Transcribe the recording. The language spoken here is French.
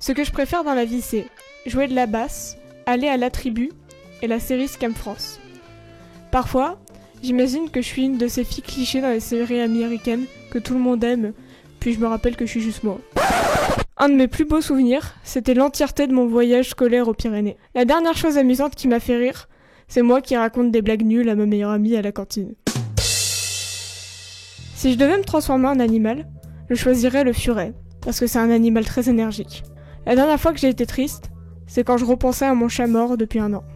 Ce que je préfère dans la vie, c'est jouer de la basse, aller à la tribu et la série Scam France. Parfois, j'imagine que je suis une de ces filles clichés dans les séries américaines que tout le monde aime, puis je me rappelle que je suis juste moi. Un de mes plus beaux souvenirs, c'était l'entièreté de mon voyage scolaire aux Pyrénées. La dernière chose amusante qui m'a fait rire, c'est moi qui raconte des blagues nulles à ma meilleure amie à la cantine. Si je devais me transformer en animal, je choisirais le furet, parce que c'est un animal très énergique. La dernière fois que j'ai été triste, c'est quand je repensais à mon chat mort depuis 1 an.